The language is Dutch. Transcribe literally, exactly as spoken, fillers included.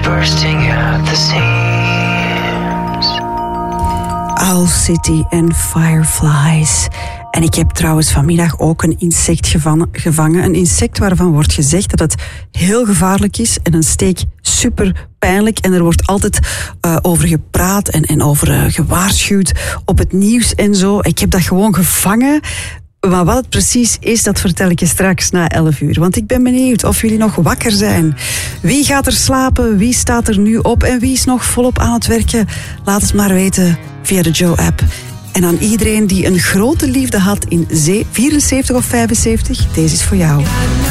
bursting at the seams. Owl City en Fireflies. En ik heb trouwens vanmiddag ook een insect gevangen, gevangen. Een insect waarvan wordt gezegd dat het heel gevaarlijk is en een steek super pijnlijk. En er wordt altijd uh, over gepraat en, en over uh, gewaarschuwd op het nieuws en zo. Ik heb dat gewoon gevangen. Maar wat het precies is, dat vertel ik je straks na elf uur. Want ik ben benieuwd of jullie nog wakker zijn. Wie gaat er slapen? Wie staat er nu op? En wie is nog volop aan het werken? Laat het maar weten via de Joe-app. En aan iedereen die een grote liefde had in vierenzeventig of vijfenzeventig, deze is voor jou.